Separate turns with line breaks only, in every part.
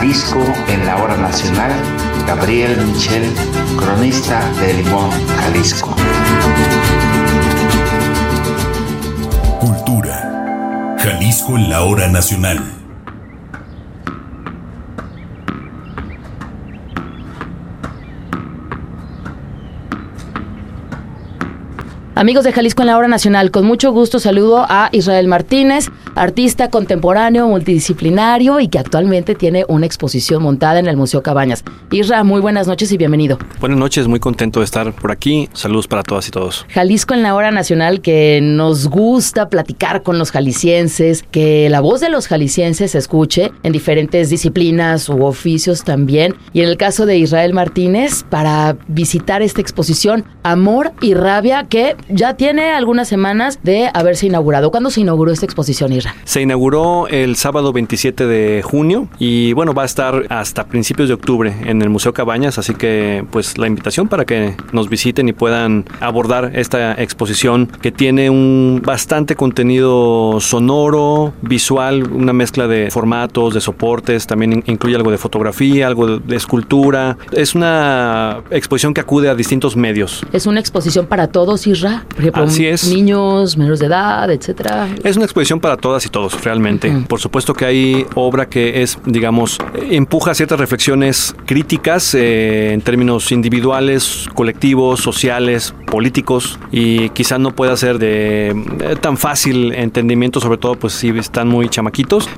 Jalisco en la hora nacional, Gabriel Michel, cronista de Limón, Jalisco.
Cultura. Jalisco en la hora nacional.
Amigos de Jalisco en la hora nacional, con mucho gusto saludo a Israel Martínez, artista contemporáneo, multidisciplinario y que actualmente tiene una exposición montada en el Museo Cabañas. Isra, muy buenas noches y bienvenido.
Buenas noches, muy contento de estar por aquí. Saludos para todas y todos.
Jalisco en la hora nacional, que nos gusta platicar con los jaliscienses, que la voz de los jaliscienses se escuche en diferentes disciplinas u oficios también. Y en el caso de Israel Martínez, para visitar esta exposición Amor y Rabia, que ya tiene algunas semanas de haberse inaugurado. ¿Cuándo se inauguró esta exposición, Isra?
Se inauguró el sábado 27 de junio y bueno, va a estar hasta principios de octubre en el Museo Cabañas, así que pues la invitación para que nos visiten y puedan abordar esta exposición que tiene un bastante contenido sonoro, visual, una mezcla de formatos, de soportes, también incluye algo de fotografía, algo de escultura. Es una exposición que acude a distintos medios.
¿Es una exposición para todos, Isra? Por ejemplo,
así es.
Niños, menores de edad, etcétera.
Es una exposición para todas y todos, realmente. Uh-huh. Por supuesto que hay obra que es, digamos, empuja ciertas reflexiones críticas en términos individuales, colectivos, sociales, políticos, y quizá no pueda ser de tan fácil entendimiento, sobre todo pues si están muy chamaquitos,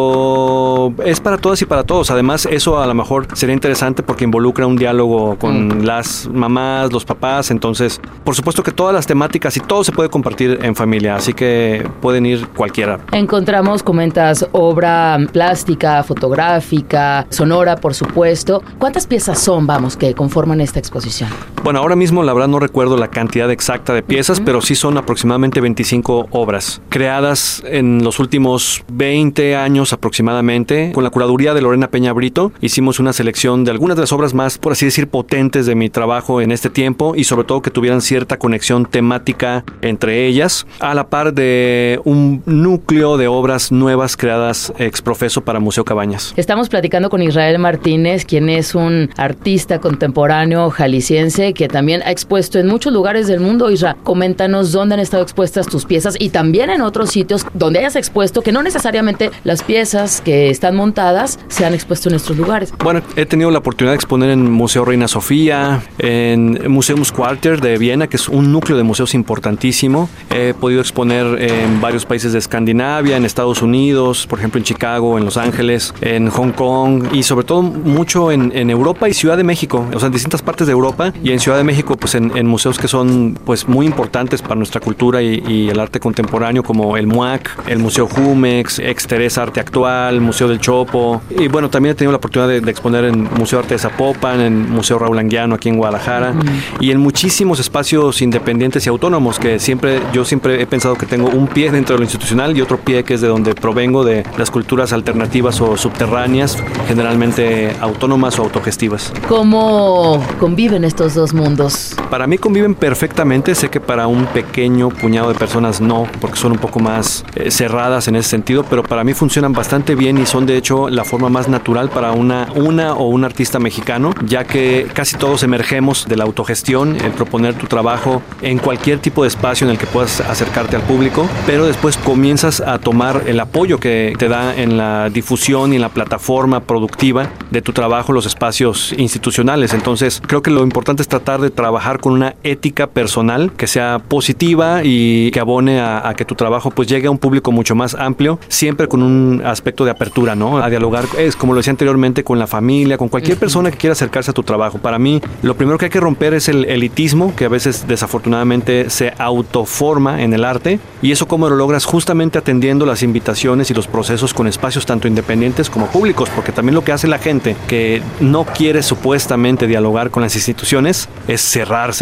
pero es para todas y para todos. Además, eso a lo mejor sería interesante porque involucra un diálogo con las mamás, los papás. Entonces, por supuesto que todas las temáticas y todo se puede compartir en familia, así que pueden ir cualquiera.
Encontramos, comentas, obra plástica, fotográfica, sonora, por supuesto. ¿Cuántas piezas son, que conforman esta exposición?
Bueno, ahora mismo la verdad no recuerdo la cantidad exacta de piezas, pero sí son aproximadamente 25 obras creadas en los últimos 20 años aproximadamente. Con la curaduría de Lorena Peña Brito hicimos una selección de algunas de las obras más, por así decir, potentes de mi trabajo en este tiempo y sobre todo que tuvieran cierta conexión temática entre ellas, a la par de un núcleo de obras nuevas creadas ex profeso para Museo Cabañas.
Estamos platicando con Israel Martínez, quien es un artista contemporáneo jalisciense que también ha expuesto en muchos lugares del mundo. Isra, coméntanos dónde han estado expuestas tus piezas y también en otros sitios donde hayas expuesto, que no necesariamente las piezas que están montadas se han expuesto en estos lugares.
Bueno, he tenido la oportunidad de exponer en Museo Reina Sofía, en Museumsquartier de Viena, que es un núcleo de museos importantísimo. He podido exponer en varios países de Escandinavia, en Estados Unidos, por ejemplo en Chicago, en Los Ángeles, en Hong Kong y sobre todo mucho en Europa y Ciudad de México, o sea, en distintas partes de Europa y en Ciudad de México, pues en museos que son pues muy importantes para nuestra cultura y el arte contemporáneo, como el MUAC, el Museo Jumex, Exteresa Arte Actual, Museo del Chopo, y bueno, también he tenido la oportunidad de exponer en Museo Arte de Zapopan, en Museo Raúl Anguiano aquí en Guadalajara, y en muchísimos espacios independientes y autónomos que yo siempre he pensado que tengo un pie dentro de lo institucional y otro pie que es de donde provengo, de las culturas alternativas o subterráneas, generalmente autónomas o autogestivas.
¿Cómo conviven estos dos mundos?
Para mí conviven perfectamente. Sé que para un pequeño puñado de personas no, porque son un poco más cerradas en ese sentido, pero para mí funcionan bastante bien y son de hecho la forma más natural para una o un artista mexicano, ya que casi todos emergemos de la autogestión, el proponer tu trabajo en cualquier tipo de espacio en el que puedas acercarte al público, pero después comienzas a tomar el apoyo que te da en la difusión y en la plataforma productiva de tu trabajo los espacios institucionales. Entonces creo que lo importante es tratar de trabajar con una ética personal que sea positiva y que abone a que tu trabajo pues llegue a un público mucho más amplio, siempre con un aspecto de apertura, ¿no? A dialogar, es como lo decía anteriormente, con la familia, con cualquier persona que quiera acercarse a tu trabajo. Para mí, lo primero que hay que romper es el elitismo, que a veces desafortunadamente se autoforma en el arte, y eso cómo lo logras justamente atendiendo las invitaciones y los procesos con espacios tanto independientes como públicos, porque también lo que hace la gente que no quiere supuestamente dialogar con las instituciones es cerrarse y hacer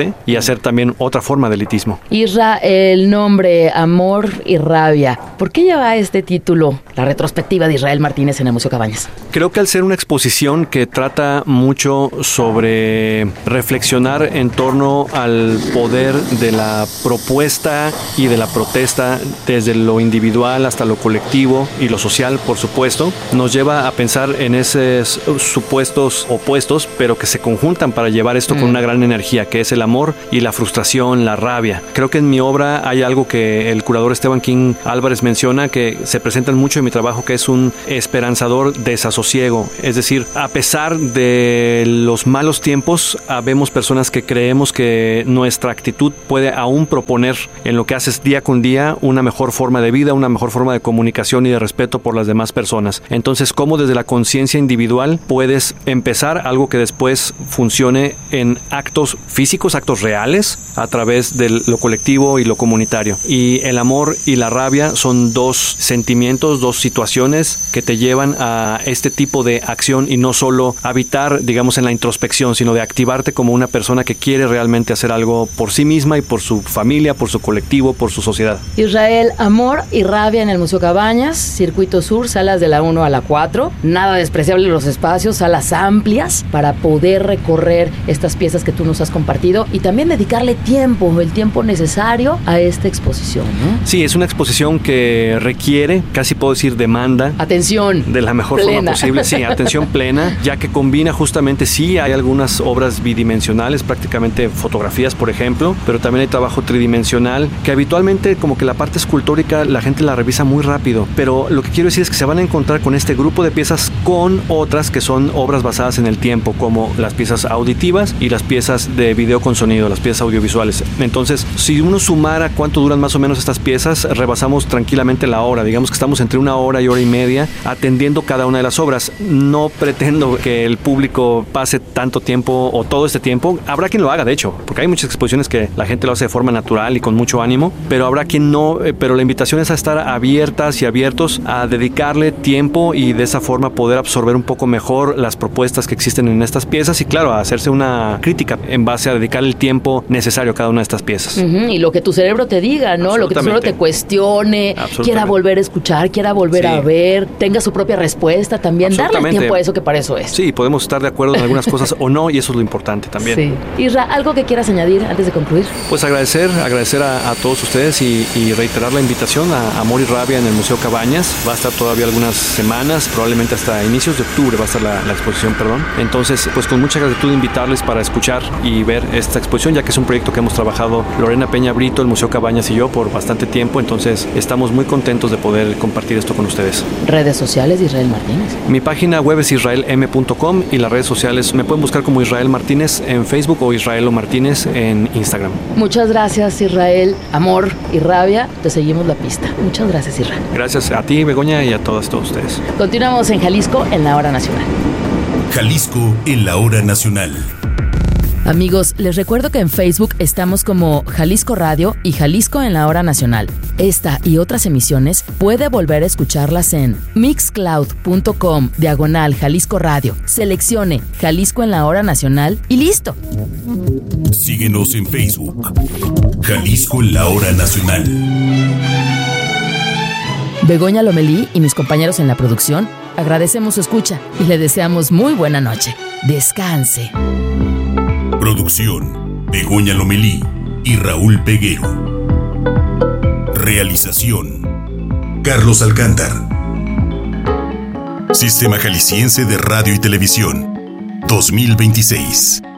ser también otra forma de elitismo.
Isra, el nombre Amor y Rabia, ¿por qué lleva este título, la retrospectiva de Israel Martínez en el Museo Cabañas?
Creo que al ser una exposición que trata mucho sobre reflexionar en torno al poder de la propuesta y de la protesta desde lo individual hasta lo colectivo y lo social, por supuesto, nos lleva a pensar en esos supuestos opuestos, pero que se conjuntan para llevar esto con una gran energía, que es el amor y la frustración, la rabia. Creo que en mi obra hay algo que el curador Esteban King Álvarez menciona, que se presentan mucho en mi trabajo, que es un esperanzador desasosiego. Es decir, a pesar de los malos tiempos, habemos personas que creemos que nuestra actitud puede aún proponer en lo que haces día con día una mejor forma de vida, una mejor forma de comunicación y de respeto por las demás personas. Entonces, ¿cómo desde la conciencia individual puedes empezar algo que después funcione en actos físicos, actos reales, a través de lo colectivo y lo comunitario? Y el amor y la rabia son dos sentimientos, dos situaciones que te llevan a este tipo de acción y no solo habitar, digamos, en la introspección, sino de activarte como una persona que quiere realmente hacer algo por sí misma y por su familia, por su colectivo, por su sociedad.
Israel, Amor y Rabia en el Museo Cabañas, Circuito Sur, salas de la 1 a la 4. Nada despreciable los espacios, salas amplias para poder recorrer estas piezas que tú nos has compartido y también dedicarle tiempo, el tiempo necesario a esta exposición, ¿no?
Sí, es una exposición que requiere, casi puedo decir, demanda.
Atención.
De la mejor
plena.
forma posible. Sí, atención plena, ya que combina justamente, sí, hay algunas obras bidimensionales, prácticamente fotografías, por ejemplo, pero también hay trabajo tridimensional, que habitualmente como que la parte escultórica la gente la revisa muy rápido, pero lo que quiero decir es que se van a encontrar con este grupo de piezas con otras que son obras basadas en el tiempo, como las piezas auditivas y las piezas de video con sonido, las piezas audiovisuales. Entonces, si uno sumara cuánto duran más o menos estas piezas, rebasamos tranquilamente la hora. Digamos que estamos entre 1 hora y hora y media atendiendo cada una de las obras. No pretendo que el público pase tanto tiempo o todo este tiempo. Habrá quien lo haga, de hecho, porque hay muchas exposiciones que la gente lo hace de forma natural y con mucho ánimo, pero habrá quien no. Pero la invitación es a estar abiertas y abiertos a dedicarle tiempo y de esa forma poder absorber un poco mejor las propuestas que existen en estas piezas y, claro, a hacerse una crítica en base a dedicar el tiempo necesario a cada una de estas piezas.
Y lo que tu cerebro te diga, ¿no? Lo que tu cerebro te cuestione, quiera volver a escuchar, quiera volver a ver, tenga su propia respuesta también, darle tiempo a eso, que para eso es.
Sí, podemos estar de acuerdo en algunas cosas o no, y eso es lo importante también.
Sí. Isra, ¿algo que quieras añadir antes de concluir?
Pues agradecer a todos ustedes y reiterar la invitación a Amor y Rabia en el Museo Cabañas. Va a estar todavía algunas semanas, probablemente hasta inicios de octubre va a estar la exposición, perdón. Entonces, pues con mucha gratitud invitarles para escuchar y ver esta exposición, ya que es un proyecto que hemos trabajado Lorena Peña Brito, el Museo Cabañas y yo por bastante tiempo, entonces estamos muy contentos de poder compartir esto con ustedes.
Redes sociales de Israel Martínez.
Mi página web es israelm.com y las redes sociales me pueden buscar como Israel Martínez en Facebook o Israelo Martínez en Instagram.
Muchas gracias, Israel. Amor y Rabia, te seguimos la pista. Muchas gracias, Israel.
Gracias a ti, Begoña, y a todos ustedes.
Continuamos en Jalisco en la Hora Nacional.
Jalisco en la Hora Nacional.
Amigos, les recuerdo que en Facebook estamos como Jalisco Radio y Jalisco en la Hora Nacional. Esta y otras emisiones puede volver a escucharlas en mixcloud.com/Jalisco Radio. Seleccione Jalisco en la Hora Nacional y listo.
Síguenos en Facebook. Jalisco en la Hora Nacional.
Begoña Lomelí y mis compañeros en la producción agradecemos su escucha y le deseamos muy buena noche. Descanse.
Producción: Begoña Lomelí y Raúl Peguero. Realización: Carlos Alcántar. Sistema Jalisciense de Radio y Televisión 2026.